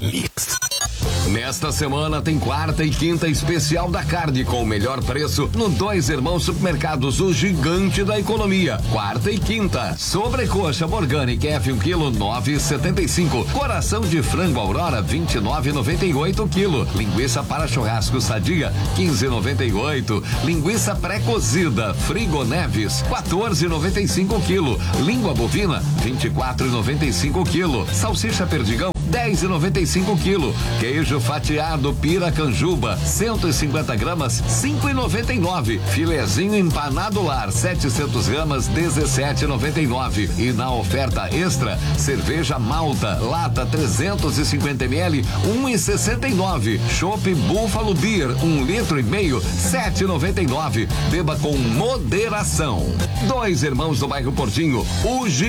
Mix. Nesta semana tem quarta e quinta especial da carne com o melhor preço no Dois Irmãos Supermercados, o gigante da economia. Quarta e quinta. Sobrecoxa Morganic F 1 kg 9,75. Coração de frango Aurora 29,98 kg. Linguiça para churrasco Sadia 15,98. Linguiça pré-cozida Frigo Neves 14,95 kg. Língua bovina 24,95 kg. Salsicha Perdigão 10,95 kg. Queijo fatiado Piracanjuba 150 gramas 5,99. Filezinho empanado lar 700 gramas 17,99. E na oferta extra, cerveja Malta lata 350 ml 1,69. Chopp Buffalo Beer 1,5 litro 7,99. Beba com moderação. Dois Irmãos do bairro Portinho, o